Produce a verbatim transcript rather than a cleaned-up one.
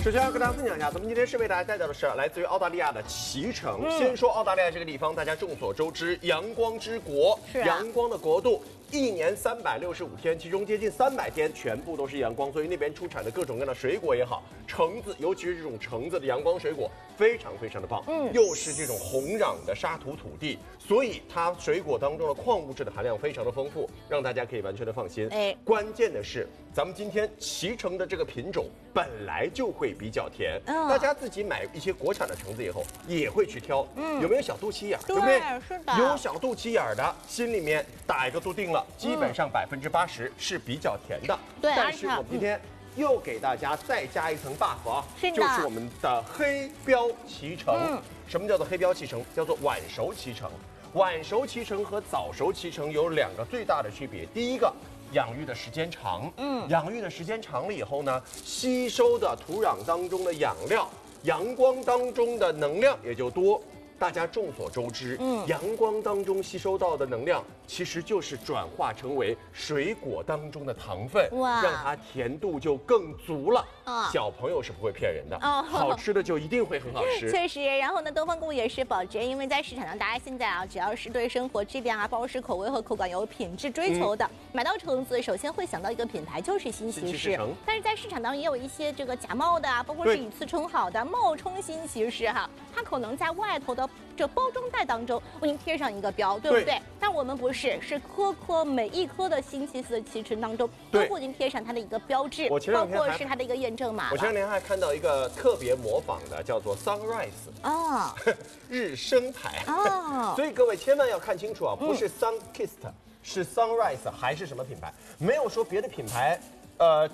首先要跟大家分享一下，咱们今天是为大家带到的是来自于澳大利亚的脐橙。嗯、先说澳大利亚这个地方，大家众所周知，阳光之国， 是、啊、 阳光的国度。 一年三百六十五天，其中接近三百天全部都是阳光，所以那边出产的各种各样的水果也好，橙子，尤其是这种橙子的阳光水果，非常非常的棒。嗯，又是这种红壤的沙土土地，所以它水果当中的矿物质的含量非常的丰富，让大家可以完全的放心。哎，关键的是，咱们今天脐橙的这个品种本来就会比较甜，嗯、大家自己买一些国产的橙子以后也会去挑，嗯，有没有小肚脐眼，对不对？ 是的， 有小肚脐眼的，心里面打一个笃定了。 基本上百分之八十是比较甜的， 对。 但是我们今天又给大家再加一层 buff 啊， 是的， 就是我们的黑标脐橙。嗯，什么叫做黑标脐橙？叫做晚熟脐橙。晚熟脐橙和早熟脐橙有两个最大的区别，第一个。 养育的时间长，嗯，养育的时间长了以后呢，吸收的土壤当中的养料、阳光当中的能量也就多。大家众所周知，嗯，阳光当中吸收到的能量，其实就是转化成为水果当中的糖分，哇，让它甜度就更足了。啊，小朋友是不会骗人的，哦，好吃的就一定会很好吃。 确实，然后呢，东方顾也是保证，因为在市场上，大家现在啊，只要是对生活质量啊、包食口味和口感有品质追求的，嗯、买到橙子，首先会想到一个品牌就是新奇士。但是在市场当中也有一些这个假冒的啊，包括是以次充好的冒充新奇士哈，它可能在外头的 这包装袋当中为您贴上一个标，对不对？对，但我们不是，是颗颗每一颗的新奇士的脐橙当中都会您贴上它的一个标志，包括是它的一个验证码。 我前两天还看到一个特别模仿的，叫做 Sunrise 哦，日升牌哦。所以各位千万要看清楚啊，不是 Sunkist，、嗯、是 Sunrise 还是什么品牌？没有说别的品牌。 呃，